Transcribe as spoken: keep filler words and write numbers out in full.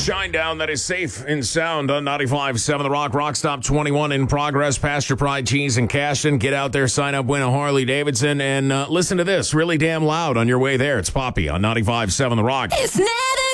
Shine down that is safe and sound on ninety-five point seven The Rock. Rock Stop twenty-one in progress. Pasture Pride Cheese and Cashton. Get out there, sign up, win a Harley Davidson, and uh, listen to this really damn loud on your way there. It's Poppy on ninety-five point seven The Rock. It's never